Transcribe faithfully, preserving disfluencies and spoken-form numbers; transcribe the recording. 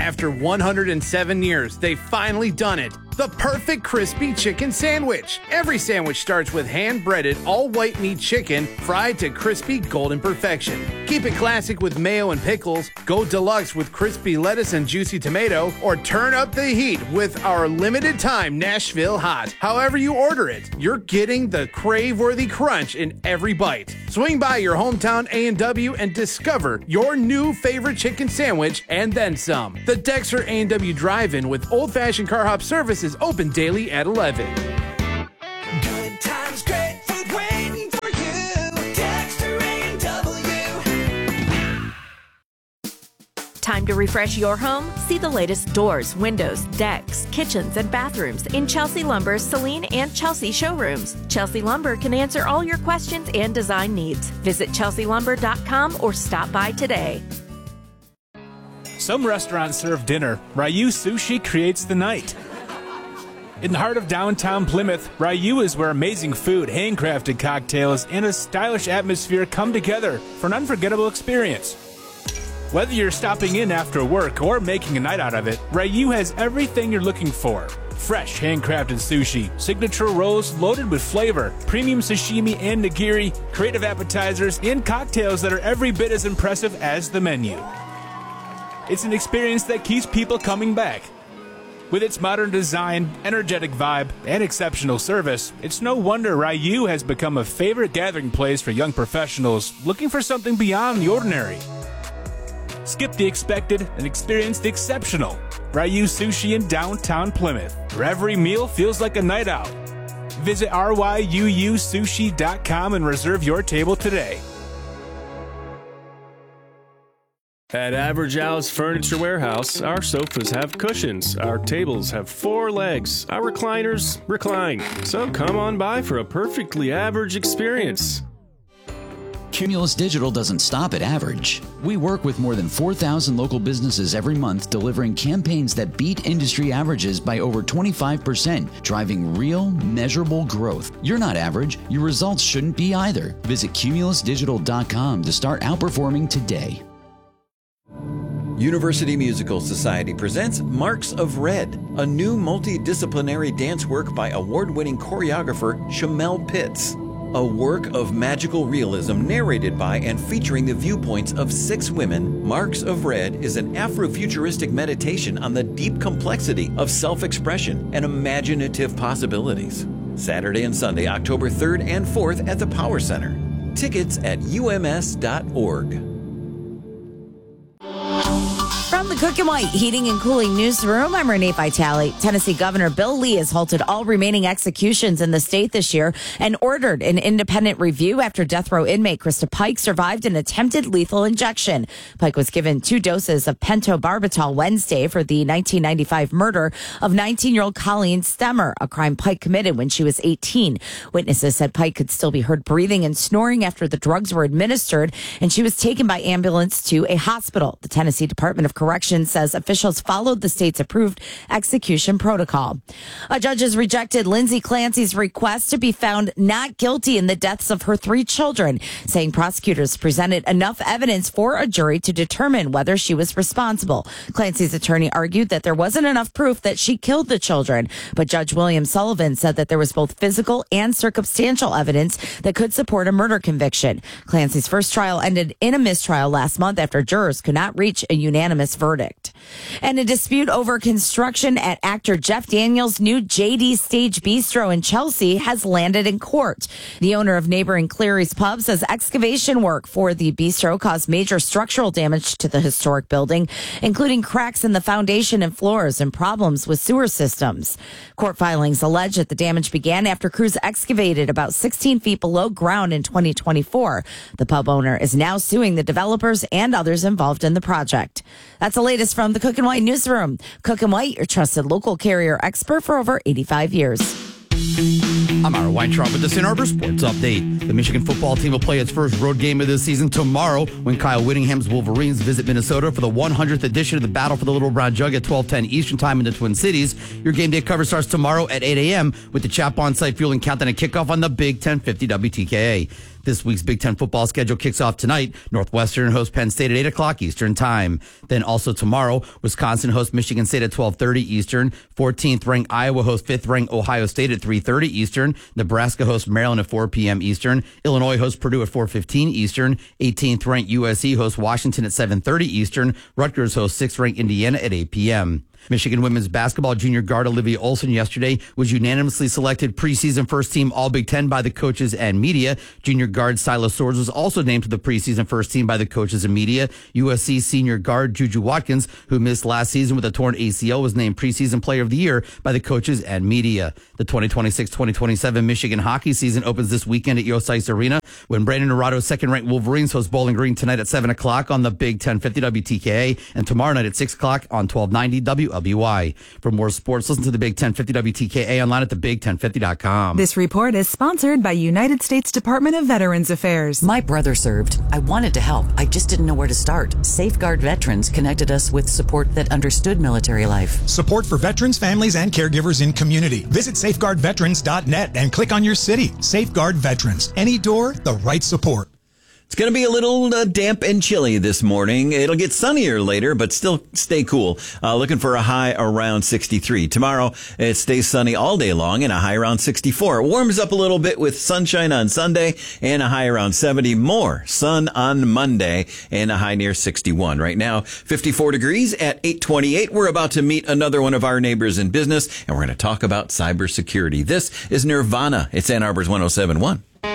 After one hundred seven years, they've finally done it. The perfect crispy chicken sandwich. Every sandwich starts with hand-breaded, all-white meat chicken fried to crispy golden perfection. Keep it classic with mayo and pickles, go deluxe with crispy lettuce and juicy tomato, or turn up the heat with our limited-time Nashville Hot. However you order it, you're getting the crave-worthy crunch in every bite. Swing by your hometown A and W and discover your new favorite chicken sandwich and then some. The Dexter A and W Drive-In with old-fashioned car hop service is open daily at eleven. Good times, great food waiting for you. Dexter A and W. Time to refresh your home? See the latest doors, windows, decks, kitchens, and bathrooms in Chelsea Lumber's Celine and Chelsea showrooms. Chelsea Lumber can answer all your questions and design needs. Visit chelsea lumber dot com or stop by today. Some restaurants serve dinner. Ryu Sushi creates the night. In the heart of downtown Plymouth, Ryu is where amazing food, handcrafted cocktails, and a stylish atmosphere come together for an unforgettable experience. Whether you're stopping in after work or making a night out of it, Ryu has everything you're looking for. Fresh handcrafted sushi, signature rolls loaded with flavor, premium sashimi and nigiri, creative appetizers, and cocktails that are every bit as impressive as the menu. It's an experience that keeps people coming back. With its modern design, energetic vibe, and exceptional service, it's no wonder Ryu has become a favorite gathering place for young professionals looking for something beyond the ordinary. Skip the expected and experience the exceptional. Ryu Sushi in downtown Plymouth, where every meal feels like a night out. Visit R Y U U sushi dot com and reserve your table today. At Average Al's Furniture Warehouse, our sofas have cushions, our tables have four legs, our recliners recline. So come on by for a perfectly average experience. Cumulus Digital doesn't stop at average. We work with more than four thousand local businesses every month, delivering campaigns that beat industry averages by over twenty-five percent, driving real, measurable growth. You're not average. Your results shouldn't be either. Visit cumulus digital dot com to start outperforming today. University Musical Society presents Marks of Red, a new multidisciplinary dance work by award-winning choreographer Shamel Pitts. A work of magical realism narrated by and featuring the viewpoints of six women, Marks of Red is an Afrofuturistic meditation on the deep complexity of self-expression and imaginative possibilities. Saturday and Sunday, October third and fourth at the Power Center. Tickets at U M S dot org. From the Cook and White Heating and Cooling Newsroom, I'm Renee Vitale. Tennessee Governor Bill Lee has halted all remaining executions in the state this year and ordered an independent review after death row inmate Krista Pike survived an attempted lethal injection. Pike was given two doses of pentobarbital Wednesday for the nineteen ninety-five murder of nineteen-year-old Colleen Stemmer, a crime Pike committed when she was eighteen. Witnesses said Pike could still be heard breathing and snoring after the drugs were administered, and she was taken by ambulance to a hospital. The Tennessee Department of Corrections says officials followed the state's approved execution protocol. A judge has rejected Lindsay Clancy's request to be found not guilty in the deaths of her three children, saying prosecutors presented enough evidence for a jury to determine whether she was responsible. Clancy's attorney argued that there wasn't enough proof that she killed the children, but Judge William Sullivan said that there was both physical and circumstantial evidence that could support a murder conviction. Clancy's first trial ended in a mistrial last month after jurors could not reach a unanimous verdict. And a dispute over construction at actor Jeff Daniels' new J D Stage Bistro in Chelsea has landed in court. The owner of neighboring Cleary's Pub says excavation work for the bistro caused major structural damage to the historic building, including cracks in the foundation and floors and problems with sewer systems. Court filings allege that the damage began after crews excavated about sixteen feet below ground in twenty twenty-four. The pub owner is now suing the developers and others involved in the project. That's the latest from the Cook and White Newsroom. Cook and White, your trusted local carrier expert for over eighty-five years. I'm Ira Weintraub with the Ann Arbor Sports Update. The Michigan football team will play its first road game of the season tomorrow when Kyle Whittingham's Wolverines visit Minnesota for the one hundredth edition of the Battle for the Little Brown Jug at twelve ten Eastern Time in the Twin Cities. Your game day coverage starts tomorrow at eight a.m. with the Chap on-site fueling countdown and kickoff on the Big ten fifty W T K A. This week's Big Ten football schedule kicks off tonight. Northwestern hosts Penn State at eight o'clock Eastern Time. Then also tomorrow, Wisconsin hosts Michigan State at twelve thirty Eastern. fourteenth ranked Iowa hosts fifth ranked Ohio State at three thirty Eastern. Nebraska hosts Maryland at four p.m. Eastern. Illinois hosts Purdue at four fifteen Eastern. eighteenth ranked U S C hosts Washington at seven thirty Eastern. Rutgers hosts sixth ranked Indiana at eight p.m. Michigan women's basketball junior guard Olivia Olson yesterday was unanimously selected preseason first team All Big Ten by the coaches and media. Junior guard Silas Swords was also named to the preseason first team by the coaches and media. U S C senior guard Juju Watkins, who missed last season with a torn A C L, was named preseason player of the year by the coaches and media. The twenty twenty-six twenty twenty-seven Michigan hockey season opens this weekend at Yosai's Arena when Brandon Norado's second-ranked Wolverines host Bowling Green tonight at seven o'clock on the Big ten fifty W T K A and tomorrow night at six o'clock on twelve ninety W L B Y. For more sports, listen to the Big ten fifty W T K A online at the big ten fifty dot com. This report is sponsored by United States Department of Veterans Affairs. My brother served. I wanted to help. I just didn't know where to start. Safeguard Veterans connected us with support that understood military life. Support for veterans, families, and caregivers in community. Visit safeguard veterans dot net and click on your city. Safeguard Veterans. Any door, the right support. It's going to be a little uh, damp and chilly this morning. It'll get sunnier later, but still stay cool. Uh, looking for a high around sixty-three. Tomorrow, it stays sunny all day long and a high around sixty-four. It warms up a little bit with sunshine on Sunday and a high around seventy. More sun on Monday and a high near sixty-one. Right now, fifty-four degrees at eight twenty-eight. We're about to meet another one of our neighbors in business, and we're going to talk about cybersecurity. This is Nirvana. It's Ann Arbor's one oh seven point one.